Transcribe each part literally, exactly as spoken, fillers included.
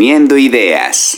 Poniendo Ideas.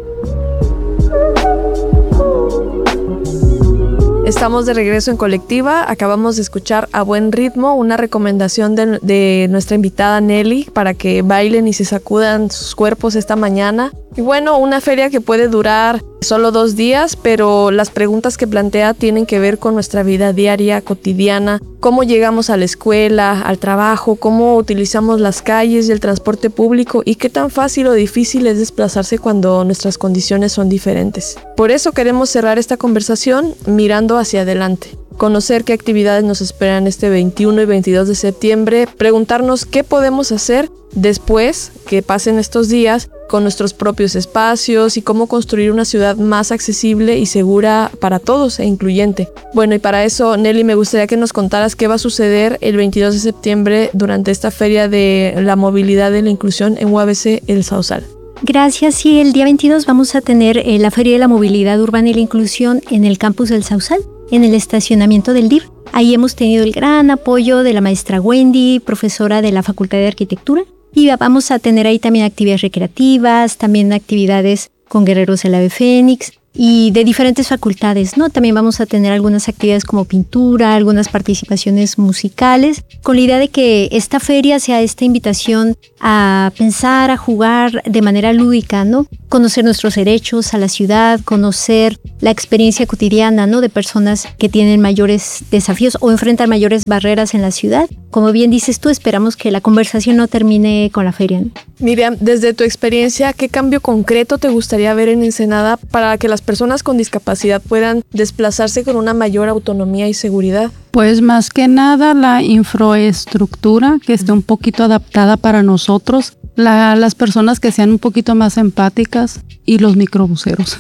Estamos de regreso en Colectiva. Acabamos de escuchar A Buen Ritmo, una recomendación de, de nuestra invitada Nelly para que bailen y se sacudan sus cuerpos esta mañana. Y bueno, una feria que puede durar solo dos días, pero las preguntas que plantea tienen que ver con nuestra vida diaria, cotidiana, cómo llegamos a la escuela, al trabajo, cómo utilizamos las calles y el transporte público y qué tan fácil o difícil es desplazarse cuando nuestras condiciones son diferentes. Por eso queremos cerrar esta conversación mirando hacia adelante. Conocer qué actividades nos esperan este veintiuno y veintidós de septiembre, preguntarnos qué podemos hacer después que pasen estos días con nuestros propios espacios y cómo construir una ciudad más accesible y segura para todos e incluyente. Bueno, y para eso, Nelly, me gustaría que nos contaras qué va a suceder el veintidós de septiembre durante esta Feria de la Movilidad y la Inclusión en U A B C El Sausal. Gracias. Sí, el día veintidós vamos a tener eh, la Feria de la Movilidad Urbana y la Inclusión en el campus del Sausal, en el estacionamiento del D I F. Ahí hemos tenido el gran apoyo de la maestra Wendy, profesora de la Facultad de Arquitectura, y vamos a tener ahí también actividades recreativas, también actividades con guerreros del Ave Fénix y de diferentes facultades, ¿no? También vamos a tener algunas actividades como pintura, algunas participaciones musicales, con la idea de que esta feria sea esta invitación a pensar, a jugar de manera lúdica, ¿no? Conocer nuestros derechos a la ciudad, conocer la experiencia cotidiana, ¿no? De personas que tienen mayores desafíos o enfrentan mayores barreras en la ciudad. Como bien dices tú, esperamos que la conversación no termine con la feria, ¿no? Miriam, desde tu experiencia, ¿qué cambio concreto te gustaría ver en Ensenada para que las personas con discapacidad puedan desplazarse con una mayor autonomía y seguridad? Pues más que nada la infraestructura que esté un poquito adaptada para nosotros, la, las personas que sean un poquito más empáticas y los microbuseros.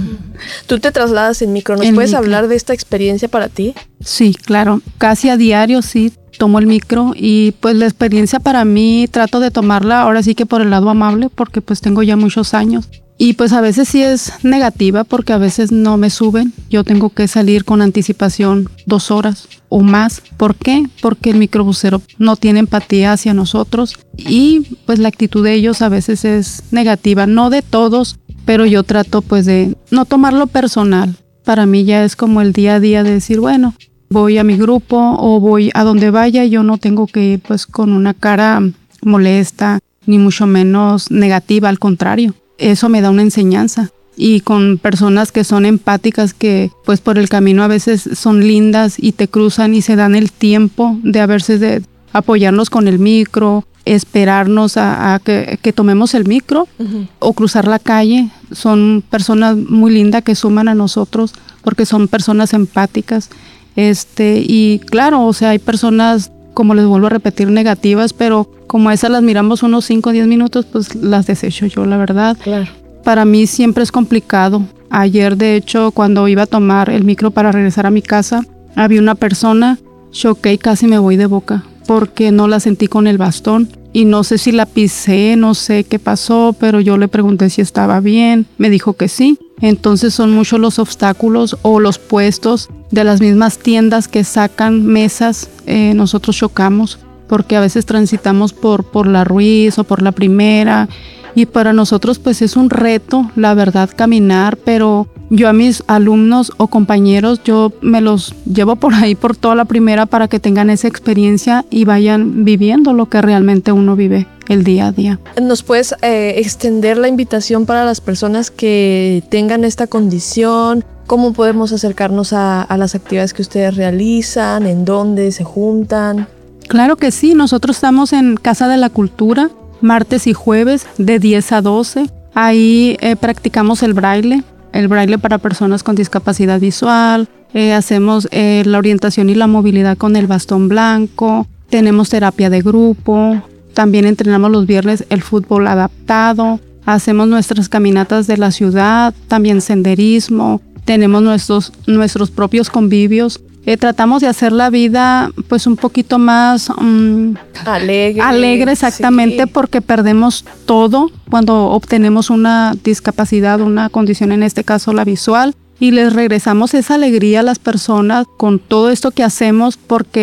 Tú te trasladas en micro, ¿nos en puedes micro. hablar de esta experiencia para ti? Sí, claro, casi a diario sí tomo el micro y pues la experiencia para mí trato de tomarla ahora sí que por el lado amable porque pues tengo ya muchos años. Y pues a veces sí es negativa porque a veces no me suben. Yo tengo que salir con anticipación dos horas o más. ¿Por qué? Porque el microbusero no tiene empatía hacia nosotros y pues la actitud de ellos a veces es negativa. No de todos, pero yo trato pues de no tomarlo personal. Para mí ya es como el día a día de decir, bueno, voy a mi grupo o voy a donde vaya. Yo no tengo que ir pues con una cara molesta ni mucho menos negativa, al contrario. Eso me da una enseñanza y con personas que son empáticas que pues por el camino a veces son lindas y te cruzan y se dan el tiempo de a veces de apoyarnos con el micro, esperarnos a, a que, que tomemos el micro uh-huh. o cruzar la calle. Son personas muy lindas que suman a nosotros porque son personas empáticas. Este, y claro, o sea, hay personas, como les vuelvo a repetir, negativas, pero como esas las miramos unos cinco o diez minutos, pues las desecho yo, la verdad. Claro. Para mí siempre es complicado. Ayer, de hecho, cuando iba a tomar el micro para regresar a mi casa, había una persona, choqué y casi me voy de boca, porque no la sentí con el bastón. Y no sé si la pisé, no sé qué pasó, pero yo le pregunté si estaba bien, me dijo que sí. Entonces son muchos los obstáculos o los puestos de las mismas tiendas que sacan mesas, eh, nosotros chocamos, porque a veces transitamos por, por la Ruiz o por la Primera, y para nosotros pues es un reto, la verdad, caminar, pero yo a mis alumnos o compañeros, yo me los llevo por ahí por toda la Primera para que tengan esa experiencia y vayan viviendo lo que realmente uno vive el día a día. ¿Nos puedes eh, extender la invitación para las personas que tengan esta condición? ¿Cómo podemos acercarnos a, a las actividades que ustedes realizan? ¿En dónde se juntan? Claro que sí, nosotros estamos en Casa de la Cultura, martes y jueves de diez a doce. Ahí eh, practicamos el braille, el braille para personas con discapacidad visual. Eh, hacemos eh, la orientación y la movilidad con el bastón blanco. Tenemos terapia de grupo. También entrenamos los viernes el fútbol adaptado. Hacemos nuestras caminatas de la ciudad, también senderismo. Tenemos nuestros, nuestros propios convivios. Eh, tratamos de hacer la vida pues un poquito más um, alegre, alegre exactamente, sí. Porque perdemos todo cuando obtenemos una discapacidad, una condición, en este caso la visual, y les regresamos esa alegría a las personas con todo esto que hacemos, porque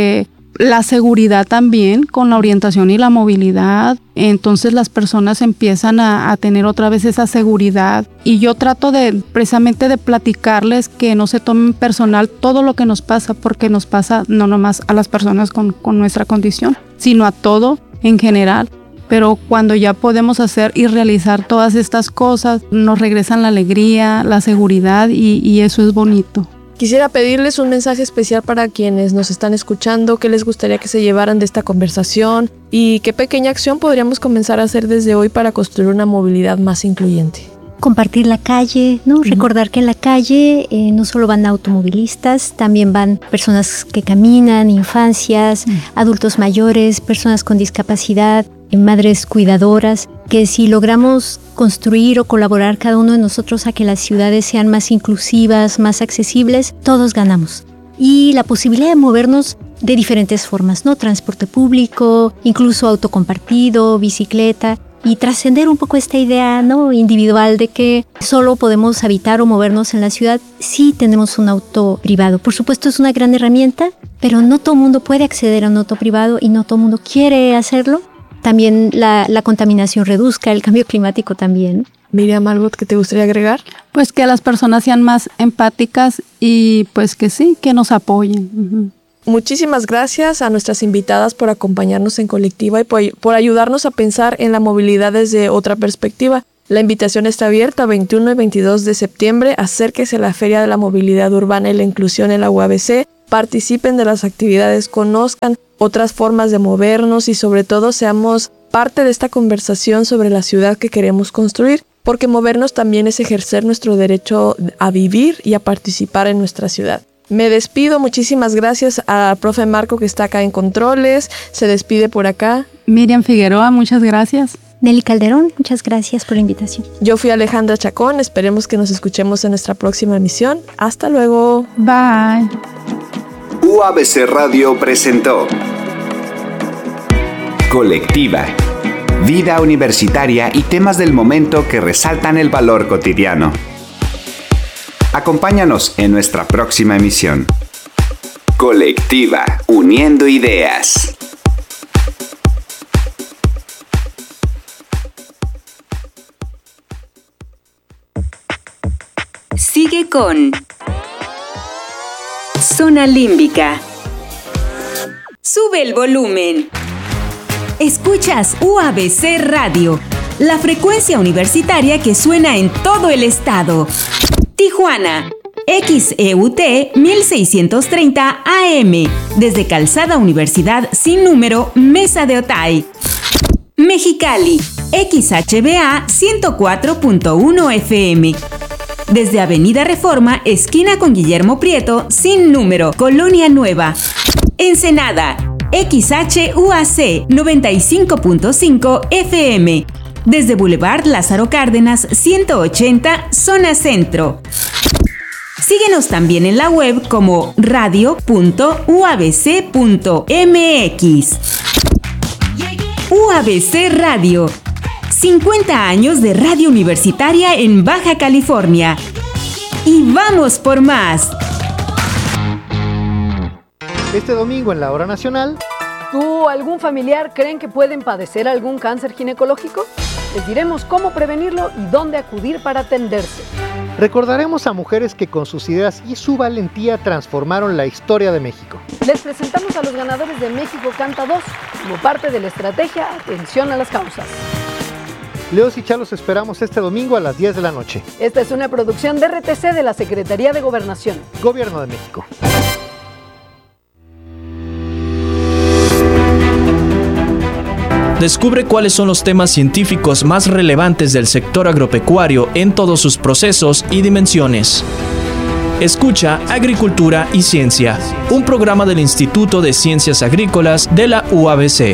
la seguridad también con la orientación y la movilidad. Entonces las personas empiezan a, a tener otra vez esa seguridad. Y yo trato de precisamente de platicarles que no se tomen personal todo lo que nos pasa, porque nos pasa no nomás a las personas con, con nuestra condición, sino a todo en general. Pero cuando ya podemos hacer y realizar todas estas cosas, nos regresan la alegría, la seguridad y, y eso es bonito. Quisiera pedirles un mensaje especial para quienes nos están escuchando, qué les gustaría que se llevaran de esta conversación y qué pequeña acción podríamos comenzar a hacer desde hoy para construir una movilidad más incluyente. Compartir la calle, ¿no? Uh-huh. Recordar que en la calle eh, no solo van automovilistas, también van personas que caminan, infancias, uh-huh. adultos mayores, personas con discapacidad, madres cuidadoras, que si logramos construir o colaborar cada uno de nosotros a que las ciudades sean más inclusivas, más accesibles, todos ganamos. Y la posibilidad de movernos de diferentes formas, ¿no? Transporte público, incluso auto compartido, bicicleta, y trascender un poco esta idea, ¿no? individual de que solo podemos habitar o movernos en la ciudad si tenemos un auto privado. Por supuesto es una gran herramienta, pero no todo el mundo puede acceder a un auto privado y no todo el mundo quiere hacerlo. También la, la contaminación reduzca, el cambio climático también. Miriam, ¿algo que te gustaría agregar? Pues que las personas sean más empáticas y pues que sí, que nos apoyen. Uh-huh. Muchísimas gracias a nuestras invitadas por acompañarnos en Colectiva y por, por ayudarnos a pensar en la movilidad desde otra perspectiva. La invitación está abierta veintiuno y veintidós de septiembre. Acérquese a la Feria de la Movilidad Urbana y la Inclusión en la U A B C. Participen de las actividades, conozcan otras formas de movernos y sobre todo seamos parte de esta conversación sobre la ciudad que queremos construir, porque movernos también es ejercer nuestro derecho a vivir y a participar en nuestra ciudad. Me despido, muchísimas gracias al profe Marco que está acá en Controles, se despide por acá. Miriam Figueroa, muchas gracias. Nelly Calderón, muchas gracias por la invitación. Yo fui Alejandra Chacón, esperemos que nos escuchemos en nuestra próxima emisión. Hasta luego. Bye. U A B C Radio presentó Colectiva, vida universitaria y temas del momento que resaltan el valor cotidiano. Acompáñanos en nuestra próxima emisión. Colectiva, uniendo ideas. Sigue con Zona Límbica. Sube el volumen. Escuchas U A B C Radio, la frecuencia universitaria que suena en todo el estado. Tijuana, X E U T mil seiscientos treinta A M, desde Calzada Universidad sin número, Mesa de Otay. Mexicali, X H B A ciento cuatro punto uno F M, desde Avenida Reforma, esquina con Guillermo Prieto, sin número, Colonia Nueva. Ensenada, X H U A C noventa y cinco punto cinco F M, desde Boulevard Lázaro Cárdenas ciento ochenta, zona centro. Síguenos también en la web como radio punto u a b c punto m x. U A B C Radio, cincuenta años de radio universitaria en Baja California. Y vamos por más. Este domingo en la Hora Nacional. ¿Tú o algún familiar creen que pueden padecer algún cáncer ginecológico? Les diremos cómo prevenirlo y dónde acudir para atenderse. Recordaremos a mujeres que con sus ideas y su valentía transformaron la historia de México. Les presentamos a los ganadores de México Canta dos como parte de la estrategia Atención a las Causas. Leos y Chalos esperamos este domingo a las diez de la noche. Esta es una producción de R T C de la Secretaría de Gobernación. Gobierno de México. Descubre cuáles son los temas científicos más relevantes del sector agropecuario en todos sus procesos y dimensiones. Escucha Agricultura y Ciencia, un programa del Instituto de Ciencias Agrícolas de la U A B C.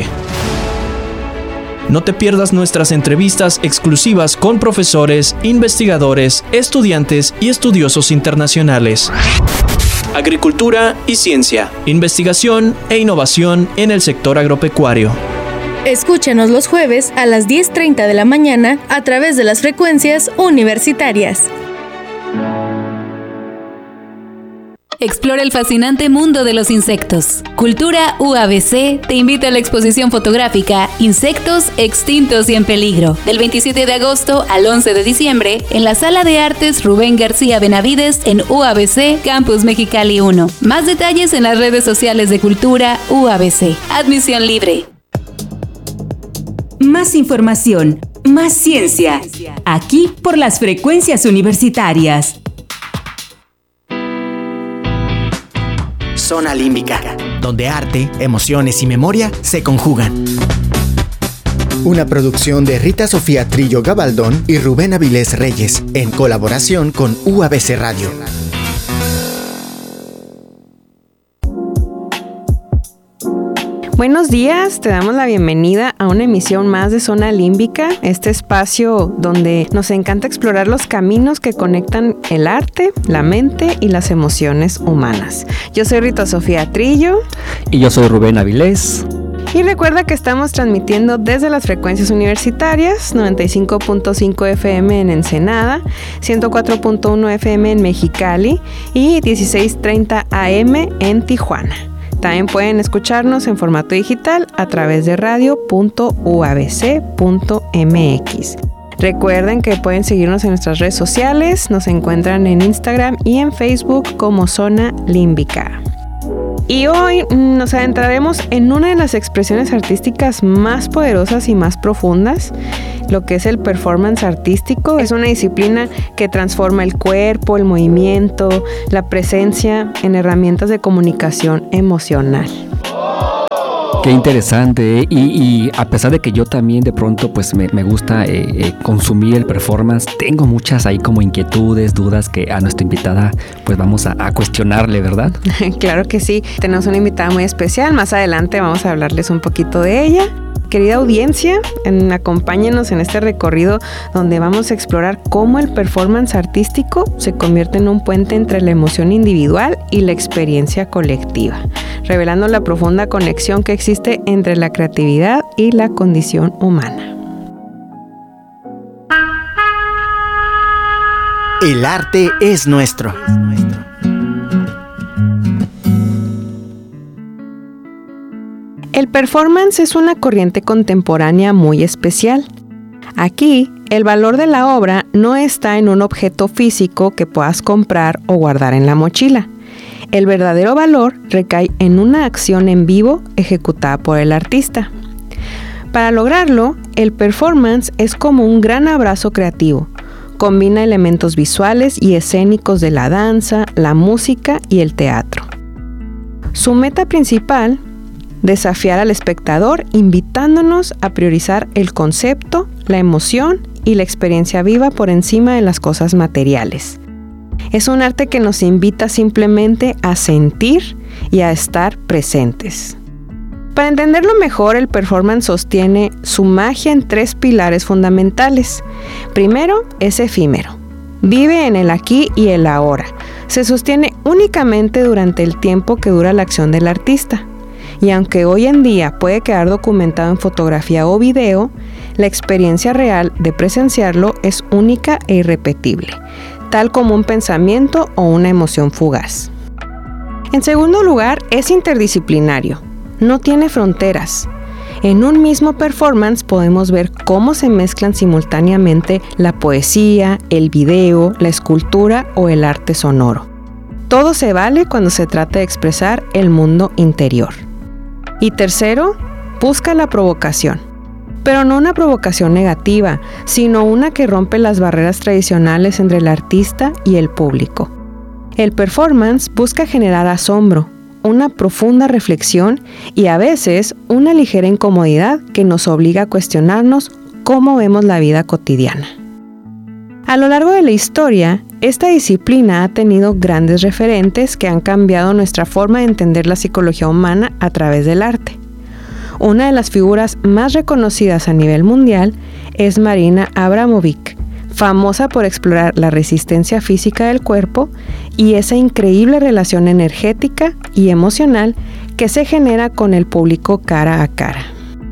No te pierdas nuestras entrevistas exclusivas con profesores, investigadores, estudiantes y estudiosos internacionales. Agricultura y Ciencia, investigación e innovación en el sector agropecuario. Escúchanos los jueves a las diez treinta de la mañana a través de las frecuencias universitarias. explora el fascinante mundo de los insectos. Cultura U A B C te invita a la exposición fotográfica Insectos extintos y en peligro, del veintisiete de agosto al once de diciembre, en la Sala de Artes Rubén García Benavides en U A B C Campus Mexicali uno. Más detalles en las redes sociales de Cultura U A B C. Admisión libre. Más información, más ciencia, aquí por las frecuencias universitarias. Zona límbica, donde arte, emociones y memoria se conjugan. Una producción de Rita Sofía Trillo Gabaldón y Rubén Avilés Reyes, en colaboración con U A B C Radio. Buenos días, te damos la bienvenida a una emisión más de Zona Límbica, este espacio donde nos encanta explorar los caminos que conectan el arte, la mente y las emociones humanas. Yo soy Rita Sofía Trillo. Y yo soy Rubén Avilés. Y recuerda que estamos transmitiendo desde las frecuencias universitarias, noventa y cinco punto cinco F M en Ensenada, ciento cuatro punto uno F M en Mexicali y dieciséis treinta A M en Tijuana. También pueden escucharnos en formato digital a través de radio punto u a b c punto m x. Recuerden que pueden seguirnos en nuestras redes sociales, nos encuentran en Instagram y en Facebook como Zona Límbica. Y hoy nos adentraremos en una de las expresiones artísticas más poderosas y más profundas, lo que es el performance artístico. Es una disciplina que transforma el cuerpo, el movimiento, la presencia en herramientas de comunicación emocional. Qué interesante, ¿eh? y, y a pesar de que yo también de pronto pues me, me gusta eh, eh, consumir el performance, tengo muchas ahí como inquietudes, dudas que a nuestra invitada pues vamos a, a cuestionarle, ¿verdad? Claro que sí, tenemos una invitada muy especial, más adelante vamos a hablarles un poquito de ella. Querida audiencia, en, acompáñenos en este recorrido donde vamos a explorar cómo el performance artístico se convierte en un puente entre la emoción individual y la experiencia colectiva, revelando la profunda conexión que existe entre la creatividad y la condición humana. El arte es nuestro. El performance es una corriente contemporánea muy especial. Aquí, el valor de la obra no está en un objeto físico que puedas comprar o guardar en la mochila. El verdadero valor recae en una acción en vivo ejecutada por el artista. Para lograrlo, el performance es como un gran abrazo creativo. Combina elementos visuales y escénicos de la danza, la música y el teatro. Su meta principal, desafiar al espectador invitándonos a priorizar el concepto, la emoción y la experiencia viva por encima de las cosas materiales. Es un arte que nos invita simplemente a sentir y a estar presentes. Para entenderlo mejor, el performance sostiene su magia en tres pilares fundamentales. Primero, es efímero. Vive en el aquí y el ahora. Se sostiene únicamente durante el tiempo que dura la acción del artista. Y aunque hoy en día puede quedar documentado en fotografía o video, la experiencia real de presenciarlo es única e irrepetible, tal como un pensamiento o una emoción fugaz. En segundo lugar, es interdisciplinario. No tiene fronteras. En un mismo performance podemos ver cómo se mezclan simultáneamente la poesía, el video, la escultura o el arte sonoro. Todo se vale cuando se trata de expresar el mundo interior. Y tercero, busca la provocación. Pero no una provocación negativa, sino una que rompe las barreras tradicionales entre el artista y el público. El performance busca generar asombro, una profunda reflexión y a veces una ligera incomodidad que nos obliga a cuestionarnos cómo vemos la vida cotidiana. A lo largo de la historia, esta disciplina ha tenido grandes referentes que han cambiado nuestra forma de entender la psicología humana a través del arte. Una de las figuras más reconocidas a nivel mundial es Marina Abramovic, famosa por explorar la resistencia física del cuerpo y esa increíble relación energética y emocional que se genera con el público cara a cara.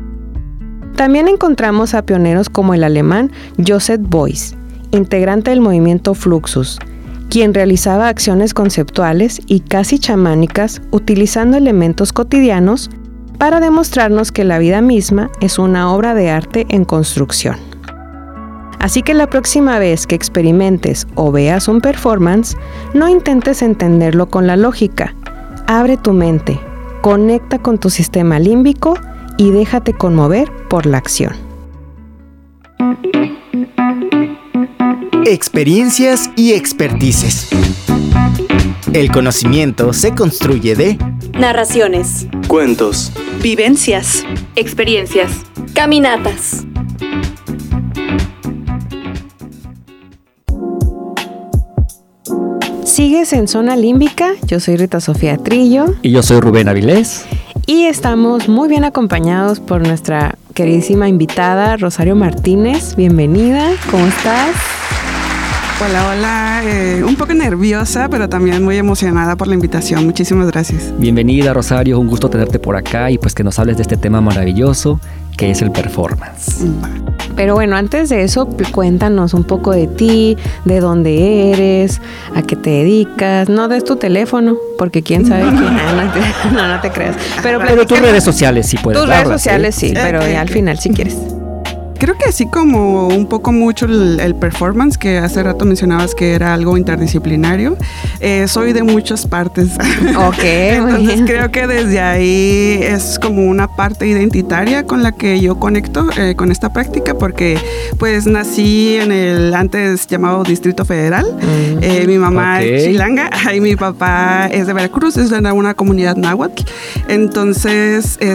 También encontramos a pioneros como el alemán Joseph Beuys, integrante del movimiento Fluxus, quien realizaba acciones conceptuales y casi chamánicas utilizando elementos cotidianos para demostrarnos que la vida misma es una obra de arte en construcción. Así que la próxima vez que experimentes o veas un performance, no intentes entenderlo con la lógica. Abre tu mente, conecta con tu sistema límbico y déjate conmover por la acción. Experiencias y expertices. El conocimiento se construye de narraciones, cuentos, vivencias, experiencias, caminatas. Sigues en Zona Límbica, yo soy Rita Sofía Trillo. Y yo soy Rubén Avilés. Y estamos muy bien acompañados por nuestra queridísima invitada, Rosario Martínez. Bienvenida, ¿cómo estás? Hola, hola. Eh, un poco nerviosa, pero también muy emocionada por la invitación. Muchísimas gracias. Bienvenida, Rosario. Un gusto tenerte por acá y pues que nos hables de este tema maravilloso que es el performance. Pero bueno, antes de eso, cuéntanos un poco de ti, de dónde eres, a qué te dedicas. No des tu teléfono, porque quién sabe que... No, te, no, no te creas. Pero, pero tus redes sociales sí puedes Tus darlas, redes sociales ¿eh? sí, pero okay. ya al final si quieres. Creo que así como un poco mucho el, el performance, que hace rato mencionabas que era algo interdisciplinario, eh, soy de muchas partes. Ok, entonces creo que desde ahí es como una parte identitaria con la que yo conecto eh, con esta práctica, porque pues nací en el antes llamado Distrito Federal. Mm. Eh, mi mamá okay. es chilanga y mi papá es de Veracruz, es de una comunidad náhuatl. Entonces, eh,